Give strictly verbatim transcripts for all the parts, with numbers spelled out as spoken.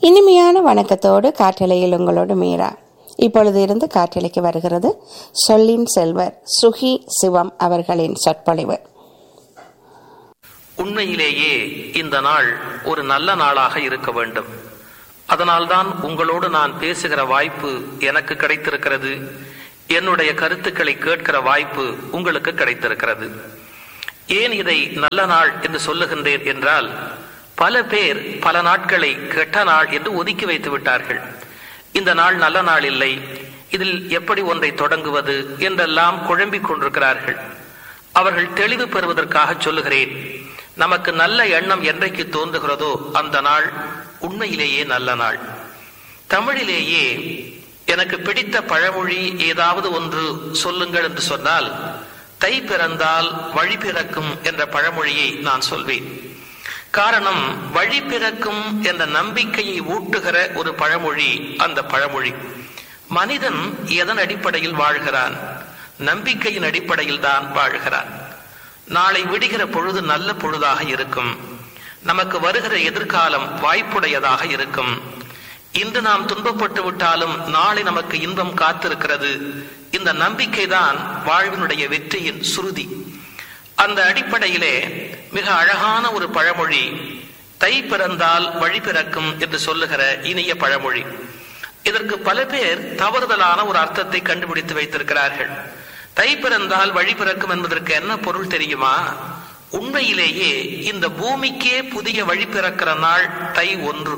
இனிமையான வணக்கத்தோடு காற்றலையில் உங்களோடு மீரா. இப்பொழுது இருந்து காற்றலைக்கு வருகிறது சொல்லின் செல்வர் சுகி சிவம் அவர்களின் சொற்பொழிவு. உண்மையிலேயே இந்த நாள் ஒரு நல்ல நாளாக இருக்க வேண்டும். அதனால்தான் உங்களோடு நான் பேசுகிற வாய்ப்பு எனக்கு கிடைத்திருக்கிறது. என்னுடைய கருத்துக்களை கேட்கிற வாய்ப்பு உங்களுக்கு கிடைத்திருக்கிறது. ஏன் இதை நல்ல நாள் என்று சொல்லுகின்றேன் என்றால், பல பேர் பல நாட்களை கெட்ட நாள் என்று ஒதுக்கி வைத்து விட்டார்கள். இந்த நாள் நல்ல நாள் இல்லை, இதில் எப்படி ஒன்றை தொடங்குவது என்றெல்லாம் குழம்பிக் கொண்டிருக்கிறார்கள். அவர்கள் தெளிவு பெறுவதற்காக சொல்லுகிறேன், நமக்கு நல்ல எண்ணம் என்றைக்கு தோன்றுகிறதோ அந்த நாள் உண்மையிலேயே நல்ல நாள். தமிழிலேயே எனக்கு பிடித்த பழமொழி ஏதாவது ஒன்று சொல்லுங்கள் என்று சொன்னால், தை பிறந்தால் வழி பிறக்கும் என்ற பழமொழியை நான் சொல்வேன். காரணம், வழி பிறக்கும் என்ற நம்பிக்கையை ஊட்டுகிற ஒரு பழமொழி அந்த பழமொழி. மனிதன் எதன் அடிப்படையில் வாழ்கிறான்? நம்பிக்கையின் அடிப்படையில் தான் வாழ்கிறான். நாளை விடுகிற பொழுது நல்ல பொழுதாக இருக்கும். நமக்கு வருகிற எதிர்காலம் வாய்ப்புடையதாக இருக்கும். இன்று நாம் துன்பப்பட்டு விட்டாலும் நாளை நமக்கு இன்பம் காத்திருக்கிறது. இந்த நம்பிக்கை தான் வாழ்வினுடைய வெற்றியின் சுருதி. அந்த அடிப்படையிலே மிக அழகான ஒரு பழமொழி, தை பிறந்தால் வழி பிறக்கும் என்று சொல்லுகிற இனிய பழமொழி. இதற்கு பல பேர் தவறுதலான ஒரு அர்த்தத்தை கண்டுபிடித்து வைத்திருக்கிறார்கள். தை பிறந்தால் வழி பிறக்கும் என்பதற்கு என்ன பொருள் தெரியுமா? உண்மையிலேயே இந்த பூமிக்கே புதிய வழி பிறக்கிற நாள் தை ஒன்று.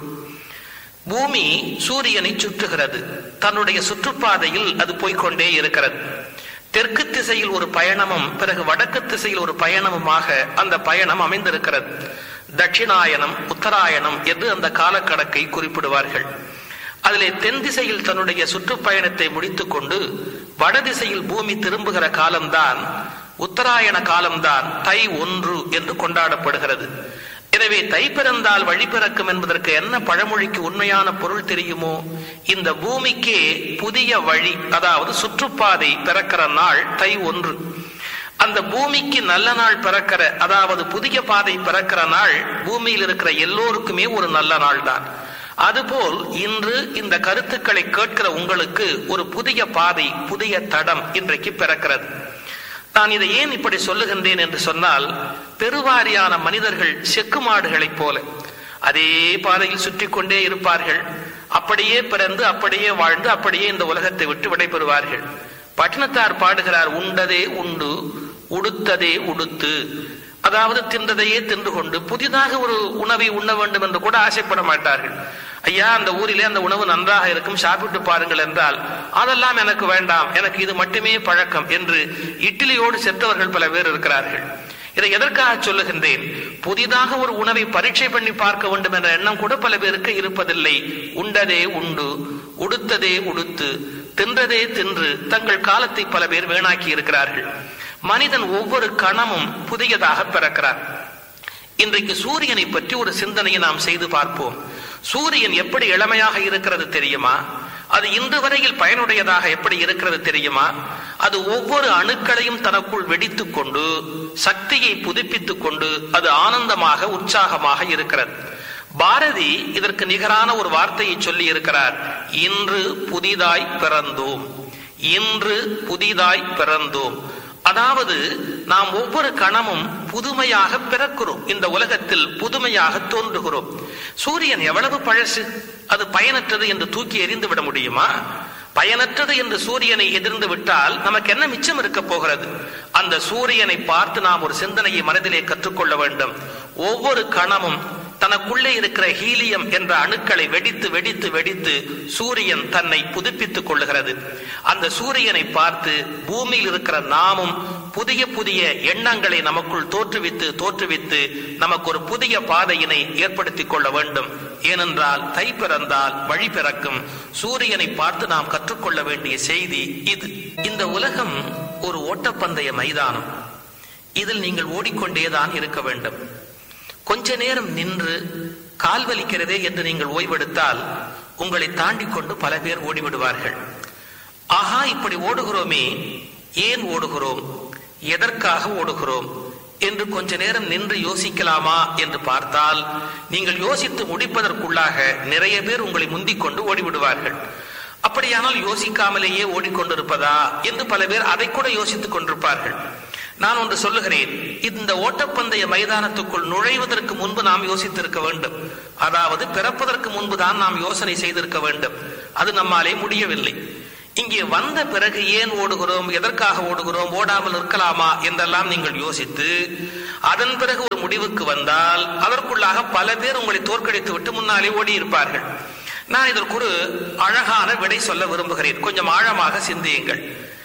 பூமி சூரியனை சுற்றுகிறது. தன்னுடைய சுற்றுப்பாதையில் அது போய்கொண்டே இருக்கிறது. தெற்கு திசையில் ஒரு பயணமும் பிறகு வடக்கு திசையில் ஒரு பயணமுமாக அந்த பயணம் அமைந்திருக்கிறது. தட்சிணாயனம், உத்தராயணம் என்று அந்த காலக்கணக்கை குறிப்பிடுவார்கள். அதிலே தென் திசையில் தன்னுடைய சுற்றுப்பயணத்தை முடித்துக் கொண்டு வடதிசையில் பூமி திரும்புகிற காலம்தான் உத்தராயண காலம்தான் தை ஒன்று என்று கொண்டாடப்படுகிறது. எனவே தை பிறந்தால் வழி பிறக்கும் என்பதற்கு என்ன பழமொழிக்கு உண்மையான பொருள் தெரியுமோ? இந்த பூமிக்கே புதிய வழி, அதாவது சுற்றுப்பாதை பிறக்கிற நாள் தை ஒன்று. அந்த பூமிக்கு நல்ல நாள் பிறக்கிற, அதாவது புதிய பாதை பிறக்கிற நாள் பூமியில் இருக்கிற எல்லோருக்குமே ஒரு நல்ல நாள் தான். அதுபோல் இன்று இந்த கருத்துக்களை கேட்கிற உங்களுக்கு ஒரு புதிய பாதை, புதிய தடம் இன்றைக்கு பிறக்கிறது. நான் இதை ஏன் இப்படி சொல்லுகின்றேன் என்று சொன்னால், பெருவாரியான மனிதர்கள் செக்கு மாடுகளைப் போல அதே பாதையில் சுற்றி கொண்டே இருப்பார்கள். அப்படியே பிறந்து அப்படியே வாழ்ந்து அப்படியே இந்த உலகத்தை விட்டு விடைபெறுவார்கள். பட்டினத்தார் பாடுகிறார், உண்டதே உண்டு உடுத்ததே உடுத்து. அதாவது தின்றதையே தின்று கொண்டு புதிதாக ஒரு உணவை உண்ண வேண்டும் என்று கூட ஆசைப்பட மாட்டார்கள். ஐயா, அந்த ஊரிலே அந்த உணவு நன்றாக இருக்கும், சாப்பிட்டு பாருங்கள் என்றால், அதெல்லாம் எனக்கு வேண்டாம், எனக்கு இது மட்டுமே பழக்கம் என்று இட்லியோடு சென்றவர்கள் பல பேர் இருக்கிறார்கள். இதை எதற்காக சொல்லுகின்றேன்? புதிதாக ஒரு உணவை பரீட்சை பண்ணி பார்க்க வேண்டும் என்ற எண்ணம் கூட பல பேருக்கு இருப்பதில்லை. உண்டதே உண்டு உடுத்ததே உடுத்து, தின்றதே தின்று தங்கள் காலத்தை பல பேர் வீணாக்கி இருக்கிறார்கள். மனிதன் ஒவ்வொரு கணமும் புதியதாக பிறக்கிறார். இன்றைக்கு சூரியனை பற்றி ஒரு சிந்தனையை நாம் செய்து பார்ப்போம். சூரியன் எப்படி இளமையாக இருக்கிறது தெரியுமா? அது இன்று வரையில் பயனுடையதாக எப்படி இருக்கிறது தெரியுமா? அது ஒவ்வொரு அணுக்களையும் தனக்குள் வெடித்துக் கொண்டு சக்தியை புதுப்பித்துக் கொண்டு அது ஆனந்தமாக உற்சாகமாக இருக்கிறது. பாரதி இதற்கு நிகரான ஒரு வார்த்தையை சொல்லி இருக்கிறார், இன்று புதிதாய் பிறந்தோம். இன்று புதிதாய் பிறந்தோம். அதாவது நாம் ஒவ்வொரு கணமும் புதுமையாக பிறக்கிறோம். இந்த உலகத்தில் புதுமையாக தோன்றுகிறோம். சூரியன் எவ்வளவு பழசு, அது பயனற்றது என்று தூக்கி எறிந்து விட முடியுமா? பயனற்றது என்று சூரியனை எதிர்ந்து விட்டால் நமக்கு என்ன மிச்சம் இருக்க போகிறது? அந்த சூரியனை பார்த்து நாம் ஒரு சிந்தனையை மனதிலே கற்றுக்கொள்ள வேண்டும். ஒவ்வொரு கணமும் தனக்குள்ளே இருக்கிற ஹீலியம் என்ற அணுக்களை வெடித்து வெடித்து வெடித்து சூரியன் தன்னை புதுப்பித்துக் கொள்ளுகிறது. அந்த சூரியனை பார்த்து பூமியில் இருக்கிற நாமும் புதிய புதிய எண்ணங்களை நமக்குள் தோற்றுவித்து தோற்றுவித்து நமக்கு ஒரு புதிய பாதையினை ஏற்படுத்திக் கொள்ள வேண்டும். ஏனென்றால் தை பிறந்தால் வழி பிறக்கும். சூரியனை பார்த்து நாம் கற்றுக்கொள்ள வேண்டிய செய்தி இது. இந்த உலகம் ஒரு ஓட்டப்பந்தய மைதானம். இதில் நீங்கள் ஓடிக்கொண்டேதான் இருக்க வேண்டும். கொஞ்ச நேரம் நின்று கால் வலிக்கிறதே என்று நீங்கள் ஓய்வெடுத்தால் உங்களை தாண்டி கொண்டு பல பேர் ஓடிவிடுவார்கள். ஆஹா, இப்படி ஓடுகிறோமே, ஏன் ஓடுகிறோம், எதற்காக ஓடுகிறோம், என்று கொஞ்ச நேரம் நின்று யோசிக்கலாமா என்று பார்த்தால், நீங்கள் யோசித்து முடிப்பதற்குள்ளாக நிறைய பேர் உங்களை முந்திக் கொண்டு ஓடிவிடுவார்கள். அப்படியானால் யோசிக்காமலேயே ஓடிக்கொண்டிருப்பதா என்று பல பேர் அதை கூட யோசித்துக் கொண்டிருப்பார்கள். நான் ஒன்று சொல்லுகிறேன், இந்த ஓட்டப்பந்தய மைதானத்துக்குள் நுழைவதற்கு முன்பு நாம் யோசித்திருக்க வேண்டும். அதாவது பிறப்பதற்கு முன்புதான் நாம் யோசனை செய்திருக்க வேண்டும். அது நம்மாலே முடியவில்லை. இங்கே வந்த பிறகு ஏன் ஓடுகிறோம், எதற்காக ஓடுகிறோம், ஓடாமல் இருக்கலாமா என்றெல்லாம் நீங்கள் யோசித்து அதன் பிறகு ஒரு முடிவுக்கு வந்தால் அதற்குள்ளாக பல பேர் உங்களை தோற்கடித்து விட்டு முன்னாலே ஓடி இருப்பார்கள். நான் இதற்கு ஒரு அழகான விடை சொல்ல விரும்புகிறேன். கொஞ்சம் ஆழமாக சிந்தியுங்கள்.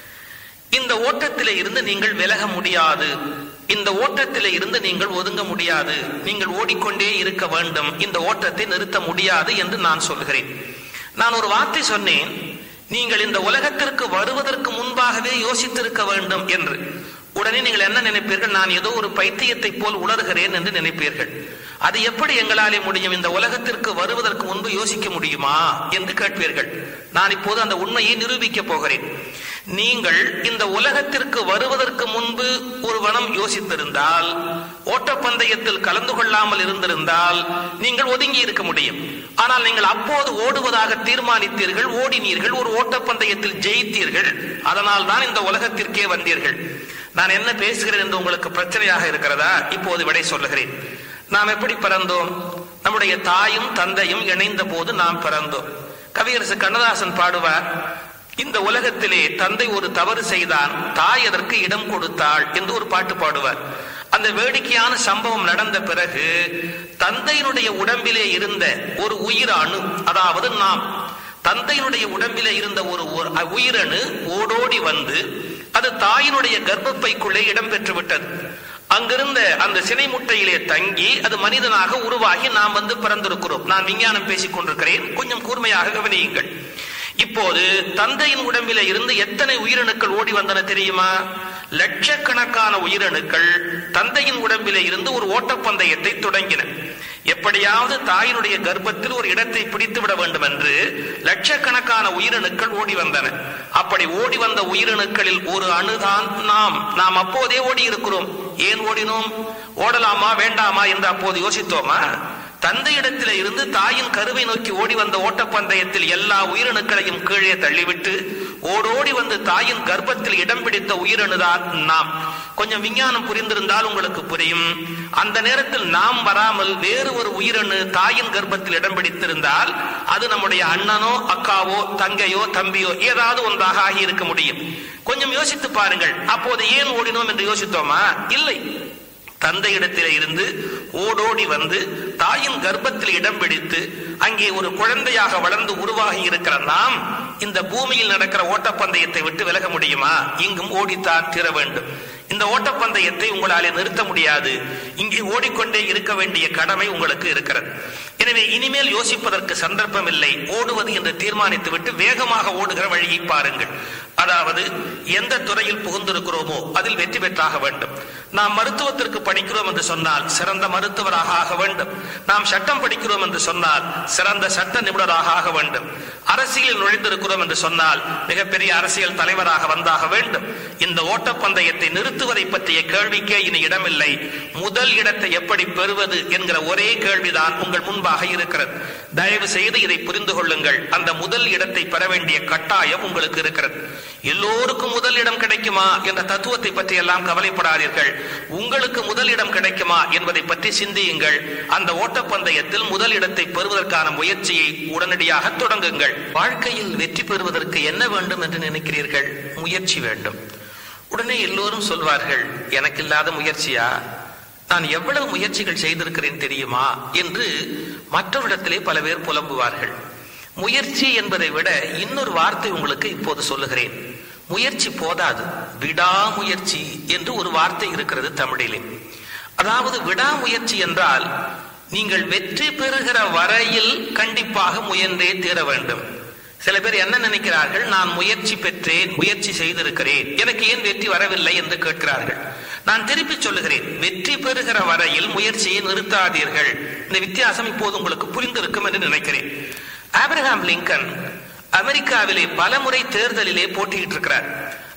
இந்த ஓட்டத்திலே இருந்து நீங்கள் விலக முடியாது. இந்த ஓட்டத்திலே இருந்து நீங்கள் ஒதுங்க முடியாது. நீங்கள் ஓடிக்கொண்டே இருக்க வேண்டும். இந்த ஓட்டத்தை நிறுத்த முடியாது என்று நான் சொல்கிறேன். நான் ஒரு வார்த்தை சொன்னேன், நீங்கள் இந்த உலகத்திற்கு வருவதற்கு முன்பாகவே யோசித்திருக்க வேண்டும் என்று. உடனே நீங்கள் என்ன நினைப்பீர்கள்? நான் ஏதோ ஒரு பைத்தியத்தை போல் உணர்கிறேன் என்று நினைப்பீர்கள். அது எப்படி எங்களாலே முடியும்? இந்த உலகத்திற்கு வருவதற்கு முன்பு யோசிக்க முடியுமா என்று கேட்பீர்கள். நான் இப்போது அந்த உண்மையை நிரூபிக்க போகிறேன். நீங்கள் இந்த உலகத்திற்கு வருவதற்கு முன்பு ஒரு வனம் யோசித்திருந்தால், ஓட்டப்பந்தயத்தில் கலந்து கொள்ளாமல் இருந்திருந்தால் நீங்கள் ஒதுங்கி இருக்க முடியும். ஆனால் நீங்கள் அப்போது ஓடுவதாக தீர்மானித்தீர்கள், ஓடினீர்கள், ஒரு ஓட்டப்பந்தயத்தில் ஜெயித்தீர்கள். அதனால் தான் இந்த உலகத்திற்கே வந்தீர்கள். நான் என்ன பேசுகிறேன் என்று உங்களுக்கு பிரச்சனையாக இருக்கிறதா? இப்போது விடை சொல்லுகிறேன். நாம் எப்படி பிறந்தோம்? நம்முடைய தாயும் தந்தையும் இணைந்த போது நாம் பிறந்தோம். கவியரசு கண்ணதாசன் பாடுவார், இந்த உலகத்திலே தந்தை ஒரு தவறு செய்தான், தாய் அதற்கு இடம் கொடுத்தாள் என்று ஒரு பாட்டு பாடுவார். அந்த வேடிக்கையான சம்பவம் நடந்த பிறகு தந்தையினுடைய உடம்பிலே இருந்த ஒரு உயிரணு, அதாவது நாம், தந்தையினுடைய உடம்பிலே இருந்த ஒரு உயிரணு ஓடோடி வந்து அது தாயினுடைய கர்ப்பப்பைக்குள்ளே இடம் பெற்று விட்டது. அங்கிருந்த அந்த சினை முட்டையிலே தங்கி அது மனிதனாக உருவாகி நாம் வந்து பிறந்திருக்கிறோம். நான் விஞ்ஞானம் பேசிக் கொண்டிருக்கிறேன், கொஞ்சம் கூர்மையாக கவனியுங்கள். இப்போது தந்தையின் உடம்பிலே இருந்து எத்தனை உயிரணுக்கள் ஓடி வந்தன தெரியுமா? லட்சக்கணக்கான உயிரணுக்கள் தந்தையின் உடம்பிலே இருந்து ஒரு ஓட்டப்பந்தயத்தை தொடங்கின. எப்படியாவது தாயினுடைய கர்ப்பத்தில் ஒரு இடத்தை பிடித்து விட வேண்டும் என்று லட்சக்கணக்கான உயிரணுக்கள் ஓடி வந்தன. அப்படி ஓடி வந்த உயிரணுக்களில் ஒரு அணுதான் நாம். நாம் அப்போதே ஓடி இருக்கிறோம். ஏன் ஓடினோம்? ஓடலாமா வேண்டாமா என்று அப்போது யோசித்தோமா? தந்தையிடத்திலே இருந்து தாயின் கருவை நோக்கி ஓடி வந்த ஓட்டப்பந்தயத்தில் எல்லா உயிரணுக்களையும் கீழே தள்ளிவிட்டு ஓடோடி வந்து தாயின் கர்ப்பத்தில் இடம் பிடித்த உயிரணுதான் நாம். கொஞ்சம் விஞ்ஞானம் புரிந்திருந்தால் உங்களுக்கு புரியும். அந்த நேரத்தில் நாம் வராமல் வேறு ஒரு உயிரணு தாயின் கர்ப்பத்தில் இடம் பிடித்திருந்தால் அது நம்முடைய அண்ணனோ அக்காவோ தங்கையோ தம்பியோ ஏதாவது ஒன்றாக ஆகி இருக்க முடியும். கொஞ்சம் யோசித்து பாருங்கள். அப்போது ஏன் ஓடினோம் என்று யோசித்தோமா? இல்லை. தந்தையிடத்திலே இருந்து ஓடோடி வந்து தாயின் கர்ப்பத்தில் இடம் பிடித்து அங்கே ஒரு குழந்தையாக வளர்ந்து உருவாகி இருக்கிற நாம் இந்த பூமியில் நடக்கிற ஓட்டப்பந்தயத்தை விட்டு விலக முடியுமா? இங்கும் ஓடித்தான் தீர வேண்டும். இந்த ஓட்டப்பந்தயத்தை உங்களாலே நிறுத்த முடியாது. இங்கே ஓடிக்கொண்டே இருக்க வேண்டிய கடமை உங்களுக்கு இருக்கிறது. எனவே இனிமேல் யோசிப்பதற்கு சந்தர்ப்பம் இல்லை. ஓடுவது என்று தீர்மானித்து விட்டு வேகமாக ஓடுகிற வழியை பாருங்கள். அதாவது எந்த துறையில் புகுந்திருக்கிறோமோ அதில் வெற்றி பெற்றாக வேண்டும். நாம் மருத்துவத்திற்கு படிக்கிறோம் என்று சொன்னால் சிறந்த மருத்துவராக ஆக வேண்டும். நாம் சட்டம் படிக்கிறோம் என்று சொன்னால் சிறந்த சட்ட நிபுணராக ஆக வேண்டும். அரசியலில் நுழைந்திருக்கிறோம் என்று சொன்னால் மிகப்பெரிய அரசியல் தலைவராக வந்தாக வேண்டும். இந்த ஓட்டப்பந்தயத்தை நிறுத்துவதை பற்றிய கேள்விக்கே இனி இடமில்லை. முதல் இடத்தை எப்படி பெறுவது என்கிற ஒரே கேள்விதான் உங்கள் முன்பாக இருக்கிறது. தயவு செய்து இதை புரிந்து கொள்ளுங்கள். அந்த முதல் இடத்தை பெற வேண்டிய கட்டாயம் உங்களுக்கு இருக்கிறது. எல்லோருக்கும் முதல் இடம் கிடைக்குமா என்ற தத்துவத்தை பற்றி எல்லாம் கவலைப்படாதீர்கள். உங்களுக்கு முதல் இடம் கிடைக்குமா என்பதை பற்றி சிந்தியுங்கள். அந்த ஓட்டப்பந்தயத்தில் முதல் இடத்தை பெறுவதற்கான முயற்சியை உடனடியாக தொடங்குங்கள். வாழ்க்கையில் வெற்றி பெறுவதற்கு என்ன வேண்டும் என்று நினைக்கிறீர்கள்? முயற்சி வேண்டும். உடனே எல்லோரும் சொல்வார்கள், எனக்கு இல்லாத முயற்சியா? நான் எவ்வளவு முயற்சிகள் செய்திருக்கிறேன் தெரியுமா என்று மற்றவரிடத்திலே பல பேர் புலம்புவார்கள். முயற்சி என்பதை விட இன்னொரு வார்த்தை உங்களுக்கு இப்போது சொல்லுகிறேன். முயற்சி போதாது, விடாமுயற்சி என்று ஒரு வார்த்தை இருக்கிறது தமிழிலே. அதாவது விடாமுயற்சி என்றால் நீங்கள் வெற்றி பெறுகிற வரையில் கண்டிப்பாக முயன்றே தீர வேண்டும். சில பேர் என்ன நினைக்கிறார்கள்? நான் முயற்சி பெற்றேன், முயற்சி செய்திருக்கிறேன், எனக்கு ஏன் வெற்றி வரவில்லை என்று கேட்கிறார்கள். நான் திருப்பி சொல்லுகிறேன், வெற்றி பெறுகிற வரையில் முயற்சியை நிறுத்தாதீர்கள். இந்த வித்தியாசம் இப்போது உங்களுக்கு புரிந்திருக்கும் என்று நினைக்கிறேன். ஆபிரகாம் லிங்கன் அமெரிக்காவிலே பல முறை தேர்தலிலே போட்டியிட்டு இருக்கிறார்.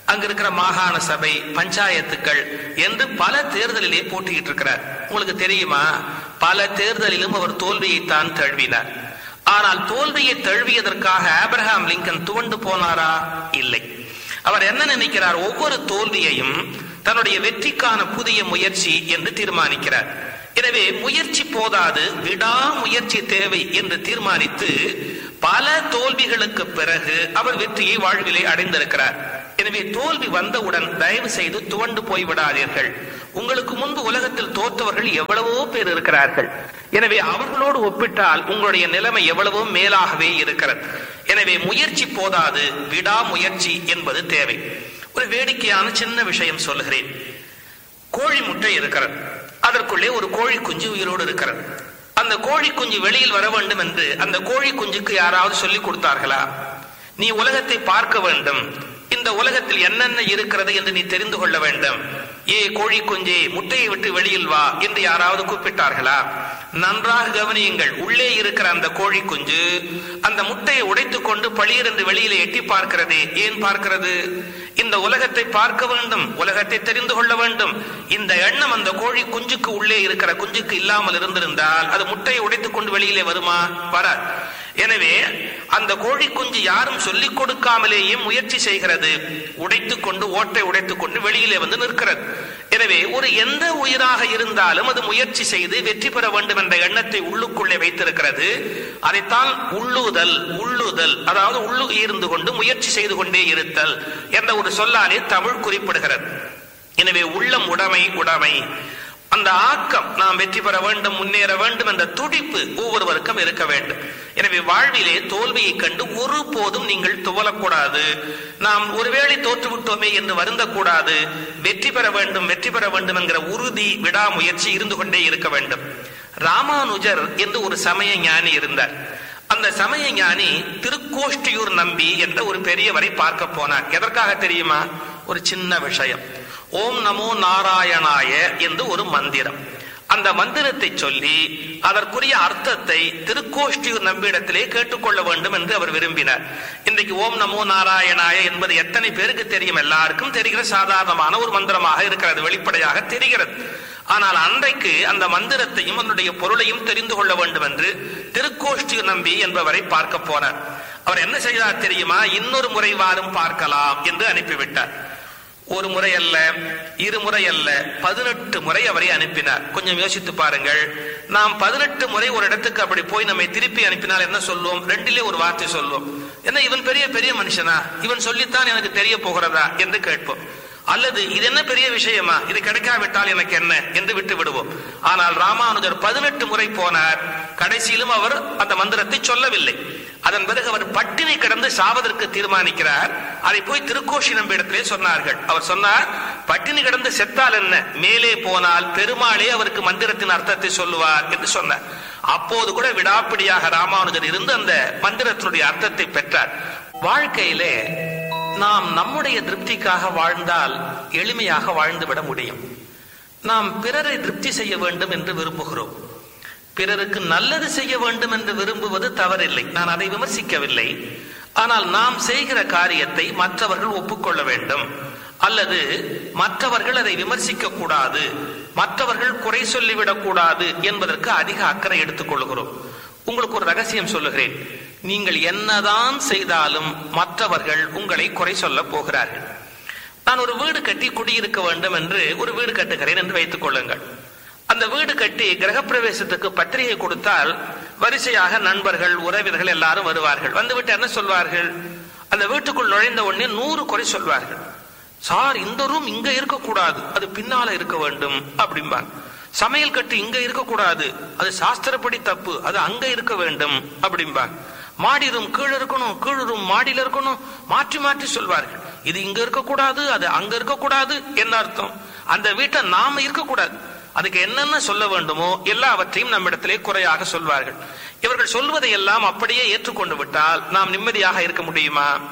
அங்க இருக்கிற மாகாண சபை, பஞ்சாயத்துக்கள் என்று பல தேர்தலிலே போட்டியிட்டு இருக்கிறார். உங்களுக்கு தெரியுமா, பல தேர்தலிலும் அவர் தோல்வியைத்தான் தழுவினார். ஆனால் தோல்வியை தழுவியதற்காக ஆபிரகாம் லிங்கன் துவண்டு போனாரா? இல்லை. அவர் என்ன நினைக்கிறார்? ஒவ்வொரு தோல்வியையும் தன்னுடைய வெற்றிக்கான புதிய முயற்சி என்று தீர்மானிக்கிறார். எனவே முயற்சி போதாது, விடாமுயற்சி தேவை என்று தீர்மானித்து பல தோல்விகளுக்கு பிறகு அவர் வெற்றியை வாழ்விலே அடைந்திருக்கிறார். எனவே தோல்வி வந்தவுடன் தயவு செய்து துவண்டு போய்விடாதீர்கள். உங்களுக்கு முன்பு உலகத்தில் தோற்றவர்கள் எவ்வளவோ பேர் இருக்கிறார்கள். எனவே அவர்களோடு ஒப்பிட்டால் உங்களுடைய நிலைமை எவ்வளவோ மேலாகவே இருக்கிறது. எனவே முயற்சி போதாது, விடாமுயற்சி என்பது தேவை. ஒரு வேடிக்கையான சின்ன விஷயம் சொல்லுகிறேன். கோழி முட்டை இருக்கிறது, அதற்குள்ளே ஒரு கோழி குஞ்சு உயிரோடு இருக்கிறது. அந்த கோழி குஞ்சு வெளியில் வர வேண்டும் என்று அந்த கோழி குஞ்சுக்கு யாராவது சொல்லிக் கொடுத்தார்களா? நீ உலகத்தை பார்க்க வேண்டும், இந்த உலகத்தில் என்னென்ன இருக்கிறது என்று நீ தெரிந்து கொள்ள வேண்டும், ஏ கோழி குஞ்சே முட்டையை விட்டு வெளியில் வா என்று யாராவது கூப்பிட்டார்களா? நன்றாக கவனியுங்கள். உள்ளே இருக்கிற அந்த கோழி குஞ்சு அந்த முட்டையை உடைத்துக் கொண்டு பளிர் என்று வெளியிலே எட்டி பார்க்கிறதே. ஏன் பார்க்கிறது? இந்த உலகத்தை பார்க்க வேண்டும், உலகத்தை தெரிந்து கொள்ள வேண்டும். இந்த எண்ணம் அந்த கோழி குஞ்சுக்கு உள்ளே இருக்கிற குஞ்சுக்கு இல்லாமல் இருந்திருந்தால் அது முட்டையை உடைத்துக் கொண்டு வெளியிலே வருமா? வராது. எனவே அந்த கோழி குஞ்சு யாரும் சொல்லிக் கொடுக்காமலேயே முயற்சி செய்கிறது, உடைத்துக் கொண்டு ஓட்டை உடைத்துக் கொண்டு வெளியிலே வந்து நிற்கிறது. எனவே ஒரு எந்த உயிராக இருந்தாலும் அது முயற்சி செய்து வெற்றி பெற வேண்டும் என்ற எண்ணத்தை உள்ளுக்குள்ளே வைத்திருக்கிறது. அதைத்தான் உள்ளுதல் உள்ளுதல் அதாவது உள்ளு இருந்து கொண்டு முயற்சி செய்து கொண்டே இருத்தல் என்ற ஒரு சொல்லாலே தமிழ் குறிப்பிடுகிறது. எனவே உள்ளம் உடைமை உடைமை அந்த ஆக்கம், நாம் வெற்றி பெற வேண்டும், முன்னேற வேண்டும் என்ற துடிப்பு ஒவ்வொருவருக்கும் இருக்க வேண்டும். எனவே வாழ்விலே தோல்வியை கண்டு ஒருபோதும் நீங்கள் துவளக்கூடாது. நாம் ஒருவேளை தோற்றுவிட்டோமே என்று வருந்தக்கூடாது. வெற்றி பெற வேண்டும், வெற்றி பெற வேண்டும் என்கிற உறுதி, விடாமுயற்சி இருந்து கொண்டே இருக்க வேண்டும். ராமானுஜர் என்று ஒரு சமய ஞானி இருந்தார். அந்த சமய ஞானி திருக்கோஷ்டியூர் நம்பி என்ற ஒரு பெரியவரை பார்க்க போனார். எதற்காக தெரியுமா? ஒரு சின்ன விஷயம். ஓம் நமோ நாராயணாய என்று ஒரு மந்திரம். அந்த மந்திரத்தை சொல்லி அதற்குரிய அர்த்தத்தை திருக்கோஷ்டியூர் நம்பியிடத்திலே கேட்டுக்கொள்ள வேண்டும் என்று அவர் விரும்பினார். இன்றைக்கு ஓம் நமோ நாராயணாய என்பது எத்தனை பேருக்கு தெரியும்? எல்லாருக்கும் தெரிகிற சாதாரணமான ஒரு மந்திரமாக இருக்கிறது, வெளிப்படையாக தெரிகிறது. ஆனால் அன்றைக்கு அந்த மந்திரத்தையும் அதனுடைய பொருளையும் தெரிந்து கொள்ள வேண்டும் என்று திருக்கோஷ்டியூர் நம்பி என்பவரை பார்க்க போனார். அவர் என்ன செய்தார் தெரியுமா? இன்னொரு முறை வாரும் பார்க்கலாம் என்று அனுப்பிவிட்டார். ஒரு முறை அல்ல, இருமுறை அல்ல, பதினெட்டு முறை அவரை அனுப்பினார். கொஞ்சம் யோசித்து பாருங்கள். நாம் பதினெட்டு முறை ஒரு இடத்துக்கு அப்படி போய் நம்மை திருப்பி அனுப்பினால் என்ன சொல்லுவோம்? ரெண்டிலே ஒரு வார்த்தை சொல்லுவோம். என்ன இவன் பெரிய பெரிய மனுஷனா, இவன் சொல்லித்தான் எனக்கு தெரிய போகிறதா என்று கேட்போம். அல்லது இது என்ன பெரிய விஷயமா, இது கிடைக்காவிட்டால் எனக்கு என்ன என்று விட்டு விடுவோம். ஆனால் ராமானுஜர் பதினெட்டு முறை போனார். கடைசியிலும் அவர் அந்த மந்திரத்தை சொல்லவில்லை. அதன் பிறகு அவர் பட்டினி கிடந்து சாவதற்கு தீர்மானிக்கிறார். அதை போய் திருக்கோஷி நம்பியிடத்திலே சொன்னார்கள். அவர் சொன்னார், பட்டினி கிடந்து செத்தால் என்ன, மேலே போனால் பெருமாளே அவருக்கு மந்திரத்தின் அர்த்தத்தை சொல்லுவார் என்று சொன்னார். அப்போது கூட விடாப்பிடியாக ராமானுஜர் இருந்து அந்த மந்திரத்தினுடைய அர்த்தத்தை பெற்றார். வாழ்க்கையிலே நாம் நம்முடைய திருப்திக்காக வாழ்ந்தால் எளிமையாக வாழ்ந்துவிட முடியும். நாம் பிறரை திருப்தி செய்ய வேண்டும் என்று விரும்புகிறோம். பிறருக்கு நல்லது செய்ய வேண்டும் என்று விரும்புவது தவறில்லை, நான் அதை விமர்சிக்கவில்லை. ஆனால் நாம் செய்கிற காரியத்தை மற்றவர்கள் ஒப்புக்கொள்ள வேண்டும், அல்லது மற்றவர்கள் அதை விமர்சிக்க கூடாது, மற்றவர்கள் குறை சொல்லிவிடக் கூடாது என்பதற்கு அதிக அக்கறை எடுத்துக் கொள்கிறோம். உங்களுக்கு ஒரு ரகசியம் சொல்லுகிறேன். நீங்கள் என்னதான் செய்தாலும் மற்றவர்கள் உங்களை குறை சொல்ல போகிறார்கள். நான் ஒரு வீடு கட்டி குடியிருக்க வேண்டும் என்று ஒரு வீடு கட்டுகிறேன் என்று வைத்துக் கொள்ளுங்கள். அந்த வீடு கட்டி கிரகப்பிரவேசத்துக்கு பத்திரிகை கொடுத்தால் வரிசையாக நண்பர்கள், உறவினர்கள் எல்லாரும் வருவார்கள். வந்துவிட்டு என்ன சொல்வார்கள்? அந்த வீட்டுக்குள் நுழைந்த உடனே நூறு குறை சொல்வார்கள். சார், இந்த ரூம் இங்க இருக்கக்கூடாது, அது பின்னால இருக்க வேண்டும் அப்படிம்பாங்க. சமையல் கட்டு இங்க இருக்கக்கூடாது, அது சாஸ்திரப்படி தப்பு, அது அங்க இருக்க வேண்டும் அப்படிம்பாங்க. மாடி ரூம் கீழே இருக்கணும், கீழ் ரூம் மாடியில இருக்கணும், மாற்றி மாற்றி சொல்வார்கள். இது இங்க இருக்கக்கூடாது, அது அங்க இருக்கக்கூடாது. என்ன அர்த்தம்? அந்த வீட்டை நாம இருக்கக்கூடாது, அதுக்கு என்னென்ன சொல்ல வேண்டுமோ எல்லாவற்றையும் நம்மிடத்திலே குறையாக சொல்வார்கள். இவர்கள் சொல்வதை எல்லாம் அப்படியே ஏற்றுக்கொண்டு விட்டால் நாம் நிம்மதியாக இருக்க முடியுமா?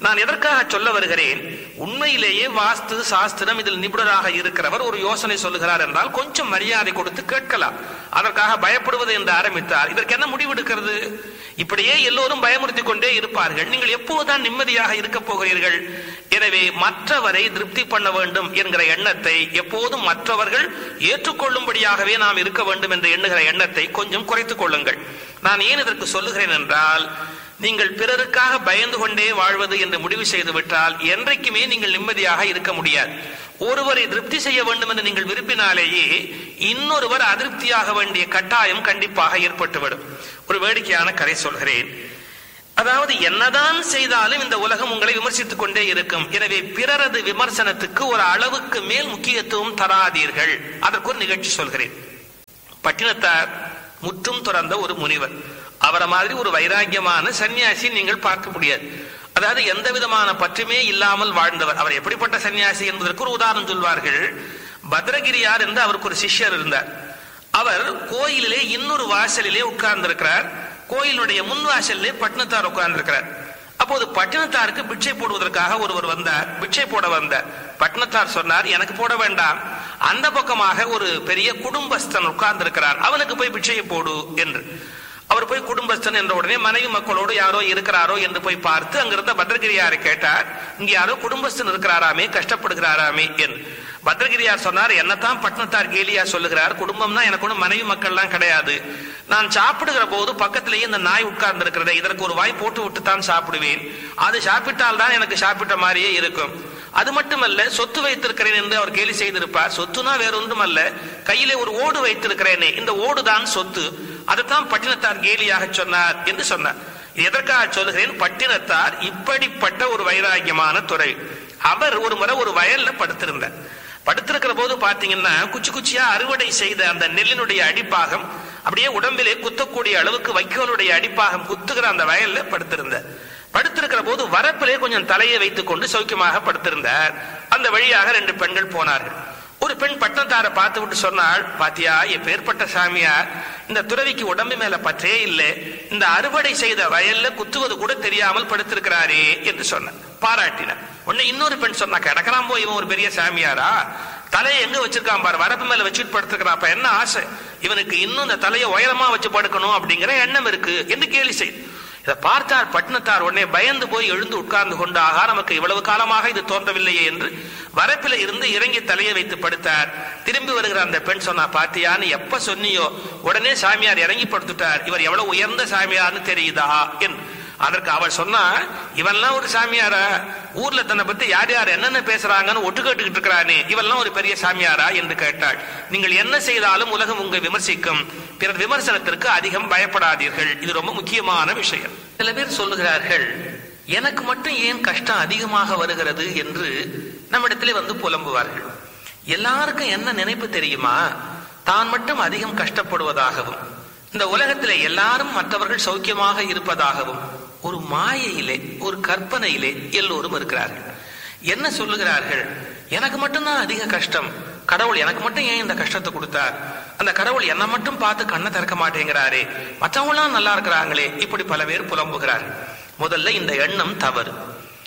நான் எதற்காக சொல்ல வருகிறேன், உண்மையிலேயே வாஸ்து சாஸ்திரம் இதில் நிபுணராக இருக்கிறவர் ஒரு யோசனை சொல்லுகிறார் என்றால் கொஞ்சம் மரியாதை கொடுத்து கேட்கலாம். அதற்காக பயப்படுவது என்று ஆரம்பித்தால் இதற்கு என்ன முடிவெடுக்கிறது? இப்படியே எல்லோரும் பயமுறுத்திக் கொண்டே இருப்பார்கள். நீங்கள் எப்போதுதான் நிம்மதியாக இருக்க போகிறீர்கள்? எனவே மற்றவரை திருப்தி பண்ண வேண்டும் என்கிற எண்ணத்தை, எப்போதும் மற்றவர்கள் ஏற்றுக்கொள்ளும்படியாகவே நாம் இருக்க வேண்டும் என்று எண்ணுகிற எண்ணத்தை கொஞ்சம் குறைத்துக் கொள்ளுங்கள். நான் ஏன் இதற்கு சொல்லுகிறேன் என்றால், நீங்கள் பிறருக்காக பயந்து கொண்டே வாழ்வது என்று முடிவு செய்து விட்டால் என்றைக்குமே நீங்கள் நிம்மதியாக இருக்க முடியாது. ஒருவரை திருப்தி செய்ய வேண்டும் என்று நீங்கள் விரும்பினாலேயே இன்னொருவர் அதிருப்தியாக வேண்டிய கட்டாயம் கண்டிப்பாக ஏற்பட்டுவிடும். ஒரு வேடிக்கையான கதை சொல்கிறேன். அதாவது, என்னதான் செய்தாலும் இந்த உலகம் உங்களை விமர்சித்துக் கொண்டே இருக்கும். எனவே பிறரது விமர்சனத்துக்கு ஒரு அளவுக்கு மேல் முக்கியத்துவம் தராதீர்கள். அதற்கு ஒரு நிகழ்ச்சி சொல்கிறேன். பட்டினத்தார் முற்றும் துறந்த ஒரு முனிவர். அவரை மாதிரி ஒரு வைராக்கியமான சன்னியாசி நீங்கள் பார்க்க முடியாது. அதாவது எந்த விதமான பற்றுமே இல்லாமல் வாழ்ந்தவர். அவர் எப்படிப்பட்ட சன்னியாசி என்பதற்கு ஒரு உதாரணம் சொல்வார்கள். பத்ரகிரியார் என்று அவருக்கு ஒரு சிஷ்யர் இருந்தார். அவர் கோயிலிலே இன்னொரு வாசலிலே உட்கார்ந்திருக்கிறார். கோயிலுடைய முன் வாசலிலே பட்டினத்தார் உட்கார்ந்திருக்கிறார். அப்போது பட்டினத்தாருக்கு பிச்சை போடுவதற்காக ஒருவர் வந்தார். பிச்சை போட வந்தார். பட்டினத்தார் சொன்னார், எனக்கு போட வேண்டாம், அந்த பக்கமாக ஒரு பெரிய குடும்பஸ்தன் உட்கார்ந்து இருக்கிறார், அவனுக்கு போய் பிச்சையை போடு என்று. அவர் போய் குடும்பஸ்தன் என்ற உடனே மனைவி மக்களோடு யாரோ இருக்கிறாரோ என்று போய் பார்த்து அங்கிருந்த பத்ரகிரியாரை கேட்டார், இங்க யாரோ குடும்பஸ்தன் இருக்கிறாராமே, கஷ்டப்படுகிறாராமே என்று. பத்ரகிரியார் சொன்னார், என்னத்தான் பட்டினத்தார் கேலியா சொல்லுகிறார், குடும்பம்னா எனக்கு ஒன்றும் மனைவி மக்கள் எல்லாம் கிடையாது. நான் சாப்பிடுகிற போது பக்கத்திலேயே இந்த நாய் உட்கார்ந்து இருக்கிறத, இதற்கு ஒரு வாய் போட்டு விட்டு தான் சாப்பிடுவேன். அது சாப்பிட்டால் தான் எனக்கு சாப்பிட்ட மாதிரியே இருக்கும். அது மட்டுமல்ல, சொத்து வைத்திருக்கிறேன் என்று அவர் கேலி செய்திருப்பார். சொத்துனா வேற ஒன்றும் அல்ல, கையிலே ஒரு ஓடு வைத்திருக்கிறேனே, இந்த ஓடுதான் சொத்து. அதைத்தான் பட்டினத்தார் கேலியாக சொன்னார் என்று சொன்னார். எதற்காக சொல்லுகிறேன், பட்டினத்தார் இப்படிப்பட்ட ஒரு வைராக்கியமான துறை. அவர் ஒரு முறை ஒரு வயல்ல படுத்திருந்தார். படுத்திருக்கிற போது பாத்தீங்கன்னா குச்சி குச்சியா அறுவடை செய்த அந்த நெல்லினுடைய அடிப்பாகம் அப்படியே உடம்பிலே குத்தக்கூடிய அளவுக்கு வைக்கோலுடைய அடிப்பாகம் குத்துகிற அந்த வயல்ல படுத்திருந்தார். படுத்திருக்கிற போது வரப்பிலே கொஞ்சம் தலையை வைத்துக் கொண்டு சௌக்கியமாக படுத்திருந்தார். அந்த வழியாக ரெண்டு பெண்கள் போனார்கள். ஒரு பெண் பட்டினத்தாரை பார்த்து விட்டு சொன்னாள், பாத்தியா, எப்பேற்பட்ட சாமியார், இந்த துறவிக்கு உடம்பு மேல பற்றே இல்லை, இந்த அறுவடை செய்த வயல்ல குத்துவது கூட தெரியாமல் படுத்திருக்கிறாரே என்று சொன்னார். பாராட்டினார். உடனே இன்னொரு பெண் சொன்னா, கிடக்கலாம் போய் இவன் ஒரு பெரிய சாமியாரா, தலையை எங்க வச்சிருக்கான் பாரு, வரப்பு மேல வச்சுட்டு படுத்துக்கிறான், அப்ப என்ன ஆசை, இவனுக்கு இன்னும் இந்த தலையை உயரமா வச்சு படுக்கணும் அப்படிங்கிற எண்ணம் இருக்கு என்று கேலி செய்து. இதை பார்த்தார் பட்டினத்தார். உடனே பயந்து போய் எழுந்து உட்கார்ந்து கொண்டு, ஆகா, நமக்கு இவ்வளவு காலமாக இது தோன்றவில்லையே என்று வரப்பில இருந்து இறங்கி தலையை வைத்து படுத்தார். திரும்பி வருகிற அந்த பெண் சொன்னா, பாத்தியான்னு எப்ப சொன்னியோ உடனே சாமியார் இறங்கி படுத்துட்டார், இவர் எவ்வளவு உயர்ந்த சாமியார்னு தெரியுதா என்று. அதற்கு அவள் சொன்னா, இவெல்லாம் ஒரு சாமியாரா, ஊர்ல தன்னை பத்தி யார் யார் என்னென்ன பேசுறாங்கன்னு ஒட்டு கேட்டுக்கிட்டு இருக்கிறானே, இவெல்லாம் ஒரு பெரிய சாமியாரா என்று கேட்டாள். நீங்கள் என்ன செய்தாலும் உலகம் உங்களை விமர்சிக்கும், பிறர் விமர்சனத்திற்கு அதிகம் பயப்படாதீர்கள். இது ரொம்ப முக்கியமான விஷயம். சில பேர் சொல்லுகிறார்கள், எனக்கு மட்டும் ஏன் கஷ்டம் அதிகமாக வருகிறது என்று நம்மிடத்திலே வந்து புலம்புவார்கள். எல்லாருக்கும் என்ன நினைப்பு தெரியுமா, தான் மட்டும் அதிகம் கஷ்டப்படுவதாகவும் இந்த உலகத்திலே எல்லாரும் மற்றவர்கள் சௌக்கியமாக இருப்பதாகவும் ஒரு மாயையிலே, ஒரு கற்பனையிலே எல்லோரும் இருக்கிறார்கள். என்ன சொல்லுகிறார்கள், எனக்கு மட்டும்தான் அதிக கஷ்டம், கடவுள் எனக்கு மட்டும் ஏன் இந்த கஷ்டத்தை கொடுத்தார், அந்த கடவுள் என்ன மட்டும் பார்த்து கண்ணை திறக்க மாட்டேங்கிறாரே, மற்றவங்களாம் நல்லா இருக்கிறாங்களே, இப்படி பல பேர் புலம்புகிறார்கள். முதல்ல இந்த எண்ணம் தவறு.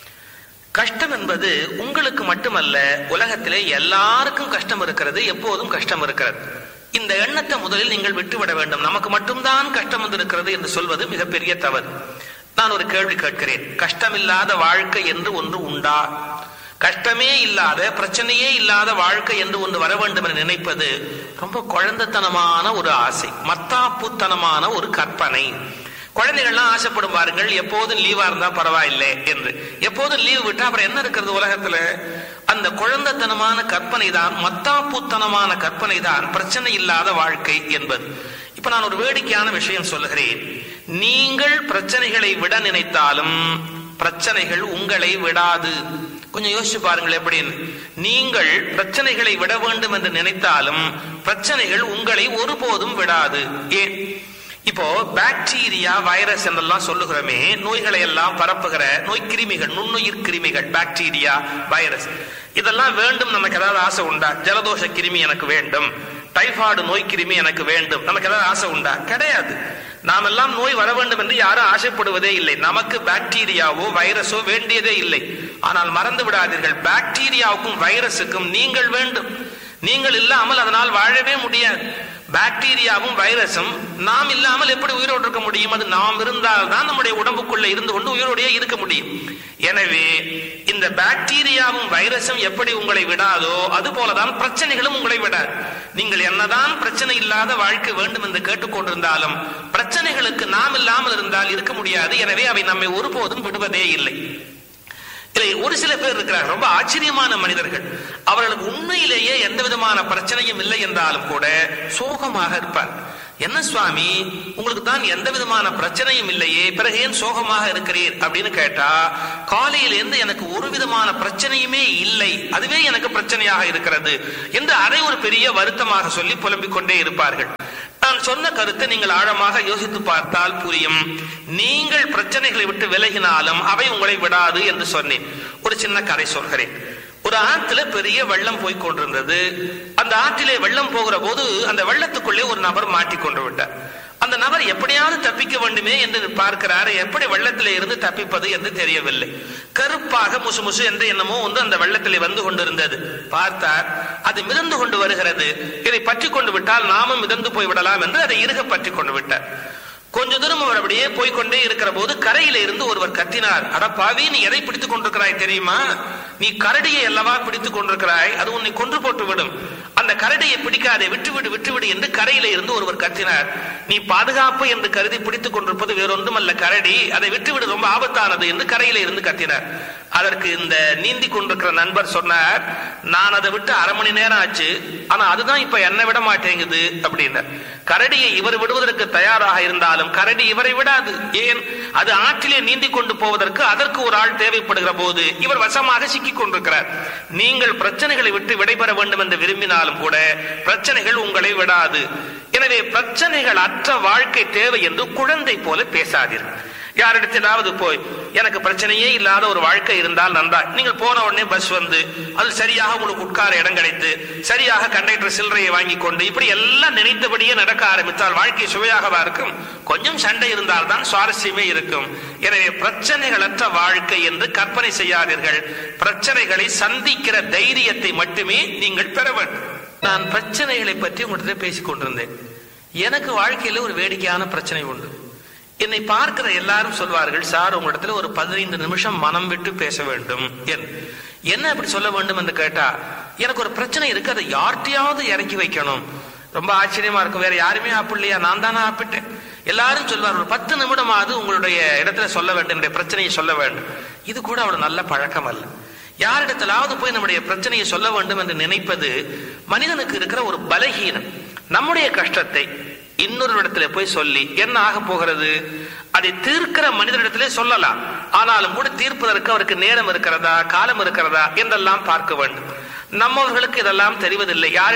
கஷ்டம் என்பது உங்களுக்கு மட்டுமல்ல, உலகத்திலே எல்லாருக்கும் கஷ்டம் இருக்கிறது, எப்போதும் கஷ்டம் இருக்கிறது. இந்த எண்ணத்தை முதலில் நீங்கள் விட்டுவிட வேண்டும். நமக்கு மட்டும்தான் கஷ்டம் வந்திருக்கிறது என்று சொல்வது மிகப்பெரிய தவறு. நான் ஒரு கேள்வி கேட்கிறேன், கஷ்டமில்லாத வாழ்க்கை என்று ஒன்று உண்டா? கஷ்டமே இல்லாத, பிரச்சனையே இல்லாத வாழ்க்கை என்று ஒன்று வர வேண்டும் என்று நினைப்பது ரொம்ப குழந்தைத்தனமான ஒரு ஆசை, மத்தாப்புத்தனமான ஒரு கற்பனை. குழந்தைகள்லாம் ஆசைப்படும் பாருங்கள், எப்போதும் லீவா இருந்தா பரவாயில்லை என்று. எப்போதும் லீவு விட்டா அப்புறம் என்ன இருக்கிறது உலகத்துல? அந்த குழந்தைத்தனமான கற்பனை தான், மத்தாப்புத்தனமான கற்பனை தான் பிரச்சனை இல்லாத வாழ்க்கை என்பது. இப்ப நான் ஒரு வேடிக்கையான விஷயம் சொல்லுகிறேன். நீங்கள் பிரச்சனைகளை விட நினைத்தாலும் பிரச்சனைகள் உங்களை விடாது. கொஞ்சம் யோசிச்சு பாருங்கள் எப்படின்னு. நீங்கள் பிரச்சனைகளை விட வேண்டும் என்று நினைத்தாலும் பிரச்சனைகள் உங்களை ஒருபோதும் விடாது. ஏன்? இப்போ பாக்டீரியா, வைரஸ் என்றெல்லாம் சொல்லுகிறோமே, நோய்களை எல்லாம் பரப்புகிற நோய் கிருமிகள், நுண்ணுயிர் கிருமிகள், பாக்டீரியா, வைரஸ், இதெல்லாம் வேண்டும். நமக்கு ஏதாவது ஆசை உண்டா? ஜலதோஷ கிருமி எனக்கு வேண்டும், டைபாய்டு நோய் கிருமி எனக்கு வேண்டும், நமக்கு ஏதாவது ஆசை உண்டா? கிடையாது. நாம் எல்லாம் நோய் வர வேண்டும் என்று யாரும் ஆசைப்படுவதே இல்லை. நமக்கு பாக்டீரியாவோ வைரஸோ வேண்டியதே இல்லை. ஆனால் மறந்து விடாதீர்கள், பாக்டீரியாவுக்கும் வைரஸுக்கும் நீங்கள் வேண்டும். நீங்கள் இல்லாமல் அதனால் வாழவே முடியாது. பாக்டீரியாவும் வைரஸும் நாம் இல்லாமல் எப்படி உயிரோடு இருக்க முடியும்? அது நாம் இருந்தால் தான் நம்முடைய உடம்புக்குள்ள இருந்து கொண்டு உயிரோடையே இருக்க முடியும். எனவே இந்த பாக்டீரியாவும் வைரஸும் எப்படி உங்களை விடாதோ அது போலதான் பிரச்சனைகளும் உங்களை விடாது. நீங்கள் என்னதான் பிரச்சனை இல்லாத வாழ்க்கை வேண்டும் என்று கேட்டுக்கொண்டிருந்தாலும் பிரச்சனைகளுக்கு நாம் இல்லாமல் இருந்தால் இருக்க முடியாது. எனவே அவை நம்மை ஒருபோதும் விடுவதே இல்லை. ஒரு சில பேர் இருக்கிறார்கள், ரொம்ப ஆச்சரியமான மனிதர்கள். அவர்களுக்கு உண்மையிலேயே எந்த விதமான பிரச்சனையும் இல்லை என்றாலும் கூட சோகமாக இருப்பார். என்ன சுவாமி, உங்களுக்கு தான் எந்த விதமான பிரச்சனையும் இல்லையே, பிறகு ஏன் சோகமாக இருக்கிறீர் அப்படின்னு கேட்டா, காலையிலிருந்து எனக்கு ஒரு விதமான பிரச்சனையுமே இல்லை, அதுவே எனக்கு பிரச்சனையாக இருக்கிறது என்று அதை ஒரு பெரிய வருத்தமாக சொல்லி புலம்பிக் கொண்டே இருப்பார்கள். நான் சொன்ன கருத்தை நீங்கள் ஆழமாக யோசித்து பார்த்தால் புரியும். நீங்கள் பிரச்சனைகளை விட்டு விலகினாலும் அவை உங்களை விடாது என்று சொன்னேன். ஒரு சின்ன கதை சொல்கிறேன். ஒரு ஆற்றில பெரிய வெள்ளம் போய் கொண்டிருந்தது. அந்த ஆற்றிலே வெள்ளம் போகிற போது அந்த வெள்ளத்துக்குள்ளே ஒரு நபர் மாட்டிக்கொண்டு விட்டார். அந்த நபர் எப்படியாவது தப்பிக்க வேண்டுமே என்று பார்க்கிறார். எப்படி வெள்ளத்திலே இருந்து தப்பிப்பது என்று தெரியவில்லை. கருப்பாக முசு முசு என்று என்னமோ வந்து அந்த வெள்ளத்திலே வந்து கொண்டிருந்தது. பார்த்தார், அது மிதந்து கொண்டு வருகிறது. இதை பற்றி கொண்டு விட்டால் நாமும் மிதந்து போய் விடலாம் என்று அதை இறுக பற்றி கொண்டு விட்டார். கொஞ்ச தூரம் அவர் அப்படியே போய்கொண்டே இருக்கிற போது கரையில இருந்து ஒருவர் கத்தினார், அட பாவி, நீ எதை பிடித்துக் கொண்டிருக்கிறாய் தெரியுமா? நீ கரடியை அல்லவா பிடித்துக் கொண்டிருக்கிறாய், அது உன்னை கொன்று போட்டு விடும். அந்த கரடியை பிடிக்காதே, விட்டுவிடு விட்டுவிடு என்று கரையில இருந்து ஒருவர் கத்தினார். நீ பாதுகாப்பு என்று கருதி பிடித்துக் கொண்டிருப்பது வேறொன்றும் அல்ல கரடி, அதை விட்டுவிடு, ரொம்ப ஆபத்தானது என்று கரையில இருந்து கத்தினார். அதற்கு இந்த நீந்தி கொண்டிருக்கிற நண்பர் சொன்னார், நான் அதை விட்டு அரை மணி நேரம் ஆச்சு, ஆனா அதுதான் இப்ப என்ன விட மாட்டேங்குது அப்படின்னார். கரடியை இவர் விடுவதற்கு தயாராக இருந்தாலும் கரடி இவரை விடாது. ஏன்? அது ஆற்றிலே நீந்தி கொண்டு போவதற்கு அதற்கு ஒரு ஆள் தேவைப்படுகிற போது இவர் வசமாக சிக்கிக் கொண்டிருக்கிறார். நீங்கள் பிரச்சனைகளை விட்டு விடைபெற வேண்டும் என்று விரும்பினாலும் கூட பிரச்சனைகள் உங்களை விடாது. எனவே பிரச்சனைகள் அற்ற வாழ்க்கை தேவை என்று குழந்தை போல பேசாதீர்கள். யாரிடத்திலாவது போய் எனக்கு பிரச்சனையே இல்லாத ஒரு வாழ்க்கை இருந்தால் நன்றா, நீங்கள் போன உடனே பஸ் வந்து அது சரியாக உங்களுக்கு உட்கார இடம் கிடைத்து சரியாக கண்டக்டர் சில்லறையை வாங்கி கொண்டு இப்படி எல்லாம் நினைத்தபடியே நடக்க ஆரம்பித்தால் வாழ்க்கை சுவையாகவா இருக்கும்? கொஞ்சம் சண்டை இருந்தால் தான் சுவாரஸ்யமே இருக்கும். எனவே பிரச்சனைகளற்ற வாழ்க்கை என்று கற்பனை செய்யாதீர்கள். பிரச்சனைகளை சந்திக்கிற தைரியத்தை மட்டுமே நீங்கள் பெற வேண்டும். நான் பிரச்சனைகளை பற்றி உங்கள்கிட்ட பேசிக் கொண்டிருந்தேன். எனக்கு வாழ்க்கையில ஒரு வேடிக்கையான பிரச்சனை உண்டு. என்னை பார்க்கிற எல்லாரும் சொல்வார்கள், சார் உங்களிடத்துல ஒரு பதினைந்து நிமிஷம் மனம் விட்டு பேச வேண்டும். என்ன அப்படி சொல்ல வேண்டும் என்று கேட்டா, எனக்கு ஒரு பிரச்சனை இருக்கு, அதை யார்கிட்டயாவது இறக்கி வைக்கணும். ரொம்ப ஆச்சரியமா இருக்கும், வேற யாருமே ஆப்பிடலையா, நான் தானே ஆப்பிட்டேன். எல்லாரும் சொல்வார், ஒரு பத்து நிமிடமாவது உங்களுடைய இடத்துல சொல்ல வேண்டும், பிரச்சனையை சொல்ல வேண்டும். இது கூட அவ்வளவு நல்ல பழக்கம் அல்ல. யாரிடத்திலாவது போய் நம்முடைய பிரச்சனையை சொல்ல வேண்டும் என்று நினைப்பது மனிதனுக்கு இருக்கிற ஒரு பலகீனம். நம்முடைய கஷ்டத்தை இன்னொரு இடத்துல போய் சொல்லி என்ன ஆக போகிறது? அதை தீர்க்கிற மனிதனிடத்திலே சொல்லலாம், ஆனாலும் கூட தீர்ப்பதற்கு அவருக்கு நேரம் இருக்கிறதா, காலம் இருக்கிறதா என்றெல்லாம் பார்க்க வேண்டும். நம்மவர்களுக்கு இதெல்லாம் தெரிவதில்லை. யார்